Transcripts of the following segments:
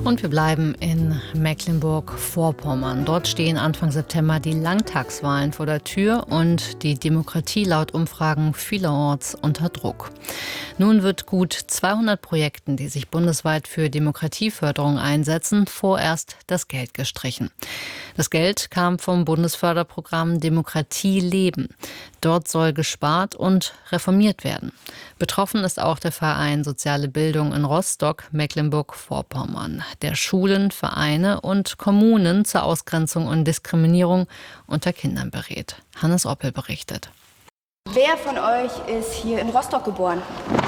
Und wir bleiben in Mecklenburg-Vorpommern. Dort stehen Anfang September die Landtagswahlen vor der Tür und die Demokratie laut Umfragen vielerorts unter Druck. Nun wird gut 200 Projekten, die sich bundesweit für Demokratieförderung einsetzen, vorerst das Geld gestrichen. Das Geld kam vom Bundesförderprogramm Demokratie leben. Dort soll gespart und reformiert werden. Betroffen ist auch der Verein Soziale Bildung in Rostock, Mecklenburg-Vorpommern, der Schulen, Vereine und Kommunen zur Ausgrenzung und Diskriminierung unter Kindern berät. Hannes Oppel berichtet. Wer von euch ist hier in Rostock geboren?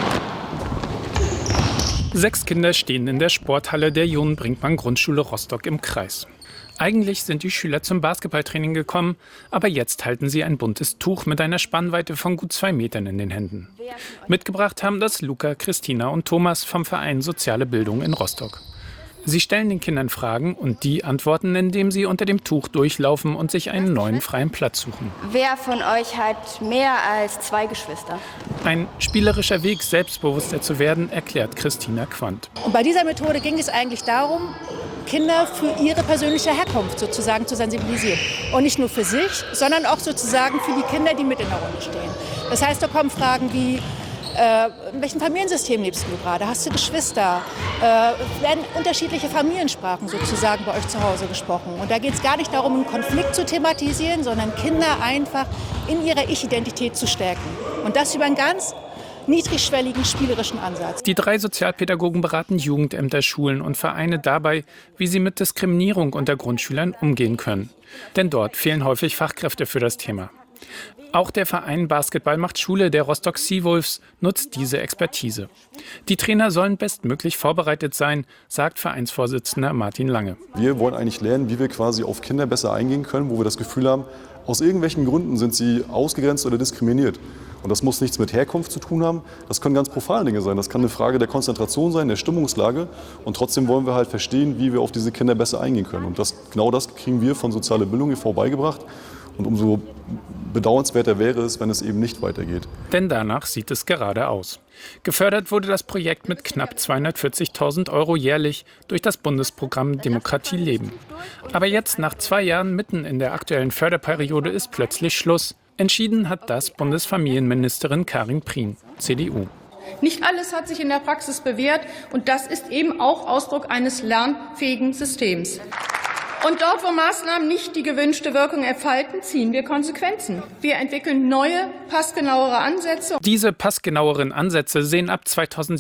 6 Kinder stehen in der Sporthalle der Johann-Brinkmann-Grundschule Rostock im Kreis. Eigentlich sind die Schüler zum Basketballtraining gekommen, aber jetzt halten sie ein buntes Tuch mit einer Spannweite von gut 2 Metern in den Händen. Mitgebracht haben das Luca, Christina und Thomas vom Verein Soziale Bildung in Rostock. Sie stellen den Kindern Fragen und die antworten, indem sie unter dem Tuch durchlaufen und sich einen neuen freien Platz suchen. Wer von euch hat mehr als 2 Geschwister? Ein spielerischer Weg, selbstbewusster zu werden, erklärt Christina Quandt. Und bei dieser Methode ging es eigentlich darum, Kinder für ihre persönliche Herkunft sozusagen zu sensibilisieren. Und nicht nur für sich, sondern auch sozusagen für die Kinder, die mit in der Runde stehen. Das heißt, da kommen Fragen wie, in welchem Familiensystem lebst du gerade? Hast du Geschwister? Werden unterschiedliche Familiensprachen sozusagen bei euch zu Hause gesprochen? Und da geht es gar nicht darum, einen Konflikt zu thematisieren, sondern Kinder einfach in ihrer Ich-Identität zu stärken. Und das über einen ganz niedrigschwelligen, spielerischen Ansatz. Die 3 Sozialpädagogen beraten Jugendämter, Schulen und Vereine dabei, wie sie mit Diskriminierung unter Grundschülern umgehen können. Denn dort fehlen häufig Fachkräfte für das Thema. Auch der Verein Basketball macht Schule der Rostock Seawolves nutzt diese Expertise. Die Trainer sollen bestmöglich vorbereitet sein, sagt Vereinsvorsitzender Martin Lange. Wir wollen eigentlich lernen, wie wir quasi auf Kinder besser eingehen können, wo wir das Gefühl haben, aus irgendwelchen Gründen sind sie ausgegrenzt oder diskriminiert. Und das muss nichts mit Herkunft zu tun haben. Das können ganz profane Dinge sein. Das kann eine Frage der Konzentration sein, der Stimmungslage. Und trotzdem wollen wir halt verstehen, wie wir auf diese Kinder besser eingehen können. Und genau das kriegen wir von Soziale Bildung e.V. beigebracht. Und umso bedauernswerter wäre es, wenn es eben nicht weitergeht. Denn danach sieht es gerade aus. Gefördert wurde das Projekt mit knapp 240.000 € jährlich durch das Bundesprogramm Demokratie leben. Aber jetzt, nach 2 Jahren mitten in der aktuellen Förderperiode, ist plötzlich Schluss. Entschieden hat das Bundesfamilienministerin Karin Prien, CDU. Nicht alles hat sich in der Praxis bewährt und das ist eben auch Ausdruck eines lernfähigen Systems. Und dort, wo Maßnahmen nicht die gewünschte Wirkung entfalten, ziehen wir Konsequenzen. Wir entwickeln neue, passgenauere Ansätze. Diese passgenaueren Ansätze sehen ab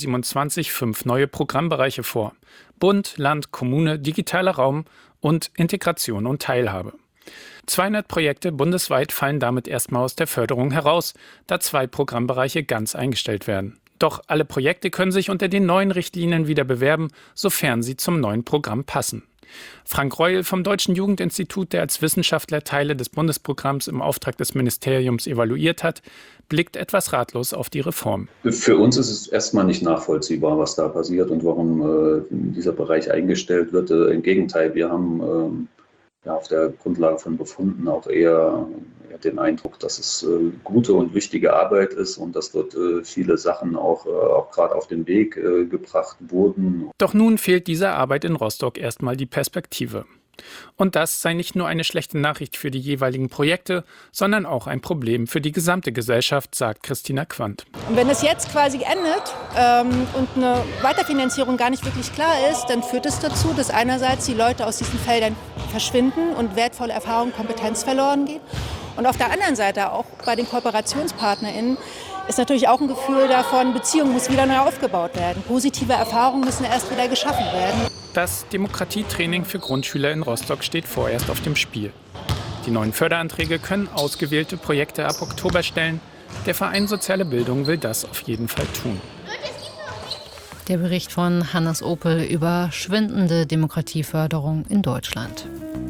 2027 5 neue Programmbereiche vor. Bund, Land, Kommune, digitaler Raum und Integration und Teilhabe. 200 Projekte bundesweit fallen damit erstmal aus der Förderung heraus, da 2 Programmbereiche ganz eingestellt werden. Doch alle Projekte können sich unter den neuen Richtlinien wieder bewerben, sofern sie zum neuen Programm passen. Frank Reul vom Deutschen Jugendinstitut, der als Wissenschaftler Teile des Bundesprogramms im Auftrag des Ministeriums evaluiert hat, blickt etwas ratlos auf die Reform. Für uns ist es erstmal nicht nachvollziehbar, was da passiert und warum dieser Bereich eingestellt wird. Im Gegenteil, wir haben auf der Grundlage von Befunden auch eher den Eindruck, dass es gute und wichtige Arbeit ist und dass dort viele Sachen auch gerade auf den Weg gebracht wurden. Doch nun fehlt dieser Arbeit in Rostock erstmal die Perspektive. Und das sei nicht nur eine schlechte Nachricht für die jeweiligen Projekte, sondern auch ein Problem für die gesamte Gesellschaft, sagt Christina Quandt. Und wenn es jetzt quasi endet und eine Weiterfinanzierung gar nicht wirklich klar ist, dann führt es dazu, dass einerseits die Leute aus diesen Feldern verschwinden und wertvolle Erfahrung, Kompetenz verloren geht. Und auf der anderen Seite auch bei den KooperationspartnerInnen ist natürlich auch ein Gefühl davon, Beziehung muss wieder neu aufgebaut werden. Positive Erfahrungen müssen erst wieder geschaffen werden. Das Demokratietraining für Grundschüler in Rostock steht vorerst auf dem Spiel. Die neuen Förderanträge können ausgewählte Projekte ab Oktober stellen. Der Verein Soziale Bildung will das auf jeden Fall tun. Der Bericht von Hannes Oppel über schwindende Demokratieförderung in Deutschland.